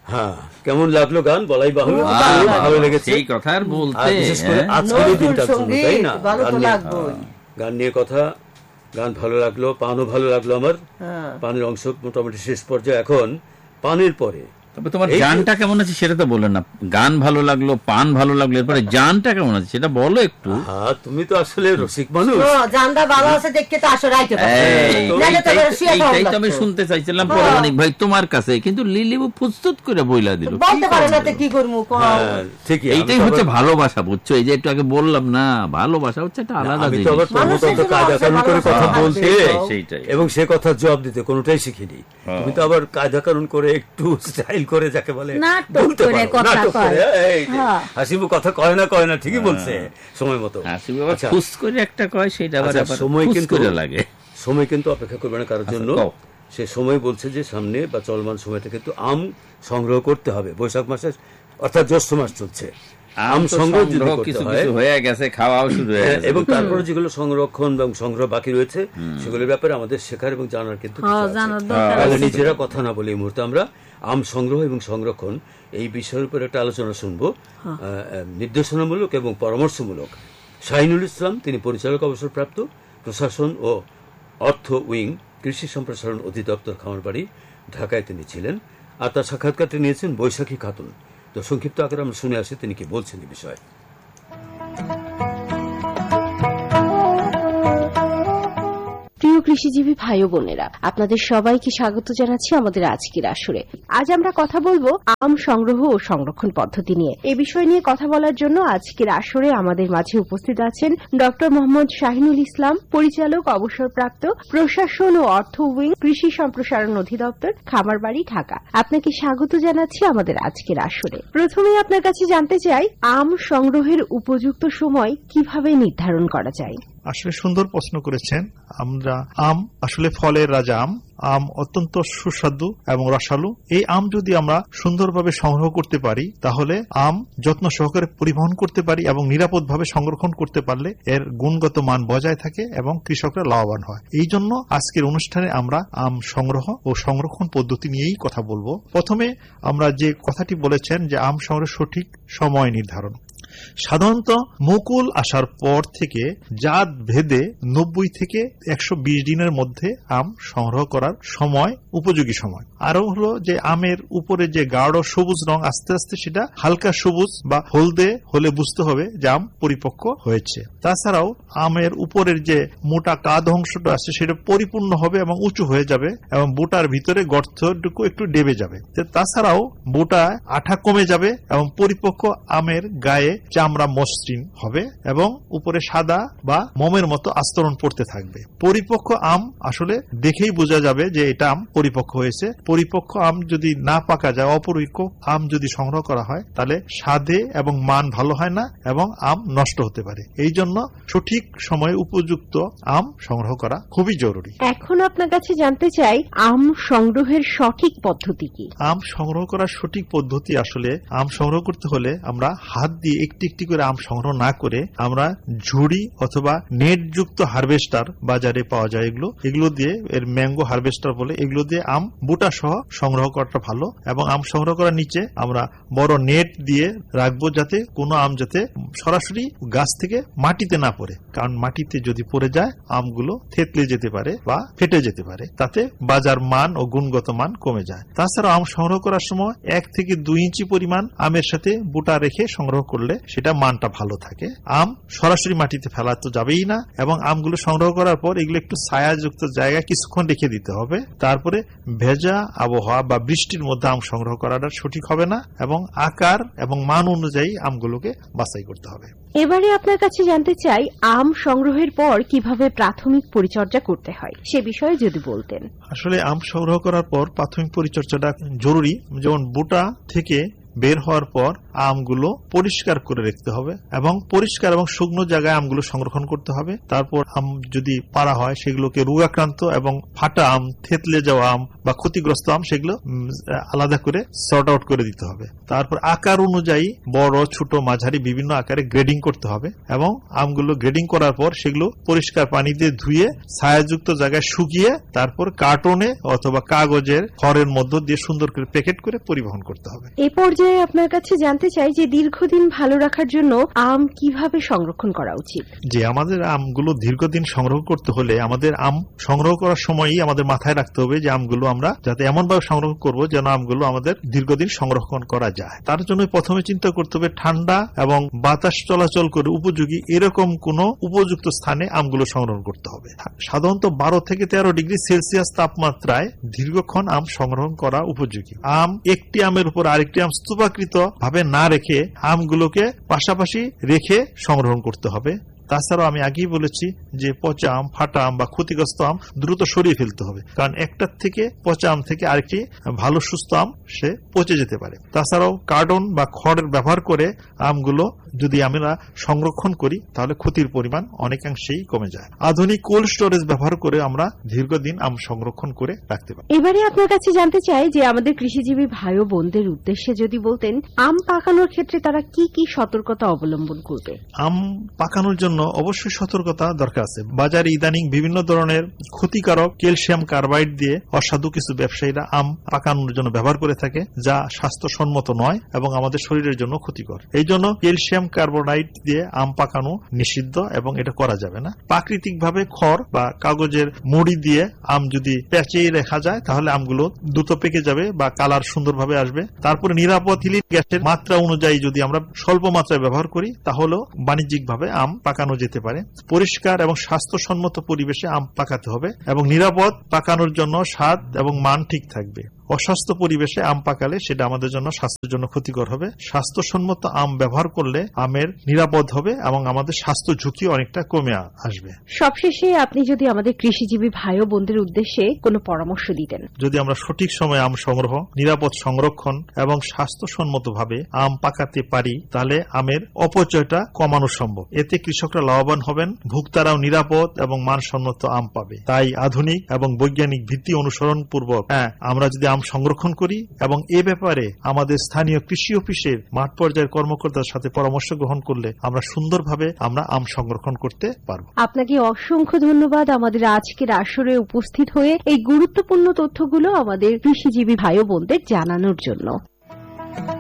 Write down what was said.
হ্যাঁ, কেমন লাগলো গান বলাই বাহুল্য, ভালো লেগেছে সেই কথা আর বলতে, বিশেষ করে আজকের দিনটার জন্য, তাই না? গান নিয়ে কথা, গান ভালো লাগলো, পানও ভালো লাগলো আমার। পানের অংশ মোটামুটি শেষ পর্যায়ে। এখন পানের পরে তবে তোমার গানটা কেমন আছে সেটা তো বললে না। গান ভালো লাগলো, পান ভালো লাগলো, এরপরে গানটা কেমন আছে সেটা বলো একটু। হ্যাঁ, তুমি তো আসলে রসিক মানুষ। এইটাই তো আমি শুনতে চাইছিলাম পৌরাণিক ভাই তোমার কাছে, কিন্তু লিলিবু প্রস্তুত করে বইলা দিল। ঠিকই, এইটাই হচ্ছে ভালোবাসা, বুঝছো? এই যে একটু আগে বললাম না, ভালোবাসা হচ্ছে একটা আলাদা জিনিস। কথা বলতে এবং সে কথার জবাব দিতে কোনোটাই শিখিনি। তুমি তো আবার কায়দা কানুন করে একটু স্টাইল করে, যাকে বলে বলতে পারো, নাটক করে। হাসিবু কথা কয় না, ঠিকই বলছে, সময় মতো হাসিবু আবার খুশ করে একটা কয়, সেটা আবার সময় কিন্তু লাগে। সময় কিন্তু অপেক্ষা করবে না কারোর জন্য। সে সময় বলছে যে সামনে বা চলমান সময়টা কিন্তু আম সংগ্রহ করতে হবে। বৈশাখ মাসে অর্থাৎ জ্যৈষ্ঠ মাস চলছে, আম সংগ্রহ কিছু হয়ে গেছে, খাওয়াও শুরু হয়ে গেছে, এবং তারপরে যেগুলো সংরক্ষণ এবং সংগ্রহ বাকি রয়েছে সেগুলোর ব্যাপারে আমাদের শেখার এবং জানার কিন্তু নিজেরা কথা না বলে এই মুহূর্তে আমরা আম সংগ্রহ এবং সংরক্ষণ এই বিষয়ের উপর একটা আলোচনা শুনবো, নির্দেশনামূলক এবং পরামর্শমূলক। শাহিনুল ইসলাম, তিনি পরিচালক অবসরপ্রাপ্ত, প্রশাসন ও অর্থ উইং, কৃষি সম্প্রসারণ অধিদপ্তর, খামারবাড়ি, ঢাকায় তিনি ছিলেন। আর তার সাক্ষাৎকারটি নিয়েছেন বৈশাখী খাতুন। তো সংক্ষিপ্ত আকারে আমরা শুনে আসি তিনি কি বলছেন এই বিষয়ে। প্রিয় কৃষিজীবী ভাই ও বোনেরা, আপনাদের সবাইকে স্বাগত জানাচ্ছি আমাদের আজকের আসরে। আজ আমরা কথা বলবো আম সংগ্রহ ও সংরক্ষণ পদ্ধতি নিয়ে। এ বিষয় নিয়ে কথা বলার জন্য আজকের আসরে আমাদের মাঝে উপস্থিত আছেন ডক্টর মোহাম্মদ শাহিনুল ইসলাম, পরিচালক অবসরপ্রাপ্ত, প্রশাসন ও অর্থ উইং, কৃষি সম্প্রসারণ অধিদপ্তর, খামারবাড়ি, ঢাকা। আপনাকে স্বাগত জানাচ্ছি আমাদের আজকের আসরে। প্রথমেই আপনার কাছে জানতে চাই, আম সংগ্রহের উপযুক্ত সময় কিভাবে নির্ধারণ করা যায়? আসলে সুন্দর প্রশ্ন করেছেন। আমরা আম আসলে ফলের রাজা আম। আম অত্যন্ত সুস্বাদু এবং রসালো। এই আম যদি আমরা সুন্দরভাবে সংগ্রহ করতে পারি, তাহলে আম যত্ন সহকারে পরিবহন করতে পারি এবং নিরাপদভাবে সংরক্ষণ করতে পারলে এর গুণগত মান বজায় থাকে এবং কৃষকরা লাভবান হয়। এই জন্য আজকের অনুষ্ঠানে আমরা আম সংগ্রহ ও সংরক্ষণ পদ্ধতি নিয়েই কথা বলবো। প্রথমে আমরা যে কথাটি বলেছেন যে আম সংগ্রহের সঠিক সময় নির্ধারণ। সাধারণত মুকুল আসার পর থেকে জাত ভেদে 90 থেকে 120 দিনের মধ্যে আম সংগ্রহ করার সময় উপযোগী সময়। আরো হলো যে আমের উপরে যে গাঢ় সবুজ রং, আস্তে আস্তে সেটা হালকা সবুজ বা হলদে হলে বুঝতে হবে যে আম পরিপক্ক হয়েছে। তাছাড়াও আমের উপরের যে মোটা কাঁধ অংশটা আছে সেটা পরিপূর্ণ হবে এবং উঁচু হয়ে যাবে এবং বোটার ভিতরে গর্তটুকু একটু ডেবে যাবে। তাছাড়াও বোটা আঠা কমে যাবে এবং পরিপক্ক আমের গায়ে চামড়া মসৃণ হবে এবং উপরে সাদা বা মোমের মতো আস্তরণ পড়তে থাকবে। পরিপক্ক আম আসলে দেখেই বোঝা যাবে যে এটা আম পরিপক্ক হয়েছে। পরিপক্ক আম যদি না পাকা যায়, অপরিপক্ক আম যদি সংগ্রহ করা হয়, তাহলে স্বাদে এবং মান ভালো হয় না এবং আম নষ্ট হতে পারে। এই জন্য সঠিক সময়ে উপযুক্ত আম সংগ্রহ করা খুবই জরুরি। এখন আপনার কাছে জানতে চাই, আম সংগ্রহের সঠিক পদ্ধতি কি? আম সংগ্রহ করার সঠিক পদ্ধতি, আসলে আম সংগ্রহ করতে হলে আমরা হাত দিয়ে একটি একটি করে আম সংগ্রহ না করে আমরা ঝুড়ি অথবা নেট যুক্ত হারভেস্টার বাজারে পাওয়া যায়, এগুলো দিয়ে, এর ম্যাঙ্গো হারভেস্টার বলে, এগুলো দিয়ে আম বুটা সহ সংগ্রহ করাটা ভালো। এবং আম সংগ্রহ করার নিচে আমরা বড় নেট দিয়ে রাখবো, যাতে কোনো আম যাতে সরাসরি গাছ থেকে মাটিতে না পড়ে, কারণ মাটিতে যদি পড়ে যায় আমগুলো থেতলে যেতে পারে বা ফেটে যেতে পারে, তাতে বাজার মান ও গুণগত মান কমে যায়। তাছাড়া আম সংগ্রহ করার সময় 1 থেকে 2 ইঞ্চি পরিমাণ আমের সাথে বুটা রেখে সংগ্রহ করলে সেটা মানটা ভালো থাকে। আম সরাসরি মাটিতে ফেলা তো যাবেই না এবং আমগুলো সংগ্রহ করার পর এগুলো একটু ছায়াযুক্ত জায়গায় কিছুক্ষণ রেখে দিতে হবে। তারপরে ভেজা আবহাওয়া বা বৃষ্টির মধ্যে আম সংগ্রহ করাটা সঠিক হবে না এবং আকার এবং মান অনুযায়ী আমগুলোকে বাছাই করতে হবে। এবারে আপনার কাছে জানতে চাই, আম সংগ্রহের পর কিভাবে প্রাথমিক পরিচর্যা করতে হয় সে বিষয়ে যদি বলতেন। আসলে আম সংগ্রহ করার পর প্রাথমিক পরিচর্যাটা জরুরি। যেমন বুটা থেকে বের হওয়ার পর আমগুলো পরিষ্কার করে রাখতে হবে এবং পরিষ্কার এবং শুকনো জায়গায় আমগুলো সংরক্ষণ করতে হবে। তারপর আম যদি পাড়া হয় সেগুলোকে রোগাক্রান্ত এবং ফাটা আম, থেতলে যাওয়া আম বা ক্ষতিগ্রস্ত আম সেগুলো আলাদা করে সর্ট আউট করে দিতে হবে। তারপর আকার অনুযায়ী বড়, ছোট, মাঝারি বিভিন্ন আকারে গ্রেডিং করতে হবে এবং আমগুলো গ্রেডিং করার পর সেগুলো পরিষ্কার পানি দিয়ে ধুয়ে ছায়াযুক্ত জায়গায় শুকিয়ে তারপর কার্টনে অথবা কাগজের খড়ের মধ্য দিয়ে সুন্দর করে প্যাকেট করে পরিবহন করতে হবে। এ পর্যায়ে আপনার কাছে জানতে চাই যে দীর্ঘদিন ভালো রাখার জন্য আম কিভাবে সংরক্ষণ করা উচিত? যে আমাদের আমগুলো দীর্ঘদিন সংগ্রহ করতে হলে আমাদের আম সংগ্রহ করার সময়ই আমাদের মাথায় রাখতে হবে যে আমগুলো আমরা যাতে এমন ভাবে সংগ্রহ করব যেন আমগুলো আমাদের দীর্ঘদিন সংরক্ষণ করা যায়। তার জন্য প্রথমে চিন্তা করতে হবে ঠান্ডা এবং বাতাস চলাচল করে উপযোগী এরকম কোন উপযুক্ত স্থানে আমগুলো সংগ্রহ করতে হবে। সাধারণত 12 থেকে 13 ডিগ্রি সেলসিয়াস তাপমাত্রায় দীর্ঘক্ষণ আম সংগ্রহ করা উপযোগী। আম একটি আমের উপর আরেকটি আম স্তূপাকৃত ভাবে না রেখে আমগুলোকে পাশাপাশি রেখে সংগ্রহ করতে হবে। তাছাড়াও আমি আগেই বলেছি যে পচা আম, ফাটা আম বা ক্ষতিগ্রস্ত আম দ্রুত সরিয়ে ফেলতে হবে, কারণ একটার থেকে পচা আম থেকে আরেকটি ভালো সুস্থ আম সে পচে যেতে পারে। তাছাড়াও কার্টন বা খড়ের ব্যবহার করে আমগুলো যদি আমরা সংরক্ষণ করি তাহলে ক্ষতির পরিমাণ অনেকাংশেই কমে যায়। আধুনিক কোল্ড স্টোরেজ ব্যবহার করে আমরা দীর্ঘদিন আম সংরক্ষণ করে রাখতে পারি। এবারে আপনার কাছে জানতে চাই যে আমাদের কৃষিজীবী ভাই ও বোনদের উদ্দেশ্যে যদি বলতেন আম পাকানোর ক্ষেত্রে তারা কি কি সতর্কতা অবলম্বন করবে? আম পাকানোর জন্য অবশ্যই সতর্কতা দরকার আছে। বাজারে ইদানিং বিভিন্ন ধরনের ক্ষতিকারক ক্যালসিয়াম কার্বাইড দিয়ে অসাধু কিছু ব্যবসায়ীরা আম পাকানোর জন্য ব্যবহার করে থাকে, যা স্বাস্থ্যসম্মত নয় এবং আমাদের শরীরের জন্য ক্ষতিকর। এই জন্য ক্যালসিয়াম কার্বোনাইড দিয়ে আম পাকানো নিষিদ্ধ এবং এটা করা যাবে না। প্রাকৃতিক ভাবে খড় বা কাগজের মুড়ি দিয়ে আম যদি পেঁচিয়ে রাখা যায় তাহলে আমগুলো দ্রুত পেকে যাবে বা কালার সুন্দরভাবে আসবে। তারপরে নিরাপদ ইথিলিন গ্যাসের মাত্রা অনুযায়ী যদি আমরা স্বল্প মাত্রায় ব্যবহার করি তাহলেও বাণিজ্যিকভাবে আম পাকানো যেতে পারে। পরিষ্কার এবং স্বাস্থ্যসম্মত পরিবেশে আম পাকাতে হবে এবং নিরাপদ পাকানোর জন্য স্বাদ এবং মান ঠিক থাকবে। অস্বাস্থ্য পরিবেশে আম পাকালে সেটা আমাদের জন্য স্বাস্থ্যের জন্য ক্ষতিকর হবে। স্বাস্থ্যসম্মত আম ব্যবহার করলে আমের নিরাপদ হবে এবং আমাদের স্বাস্থ্য ঝুঁকি অনেকটা কমে আসবে। সবশেষে আপনি যদি আমাদের কৃষিজীবী ভাই ও বোনদের উদ্দেশ্যে কোনো পরামর্শ দিতেন? যদি আমরা সঠিক সময়ে আম সংগ্রহ, নিরাপদ সংরক্ষণ এবং স্বাস্থ্যসম্মত ভাবে আম পাকাতে পারি তাহলে আমের অপচয়টা কমানো সম্ভব। এতে কৃষকরা লাভবান হবেন, ভোক্তারাও নিরাপদ এবং মানসম্মত আম পাবে। তাই আধুনিক এবং বৈজ্ঞানিক ভিত্তি অনুসরণ পূর্বক আমরা যদি আম সংরক্ষণ করি এবং এ ব্যাপারে আমাদের স্থানীয় কৃষি অফিসের মাঠ পর্যায়ের কর্মকর্তার সাথে পরামর্শ গ্রহণ করলে আমরা সুন্দরভাবে আমরা আম সংরক্ষণ করতে পারব। আপনাকে অসংখ্য ধন্যবাদ আমাদের আজকের আসরে উপস্থিত হয়ে এই গুরুত্বপূর্ণ তথ্যগুলো আমাদের কৃষিজীবী ভাই ও বোনদের জানানোর জন্য।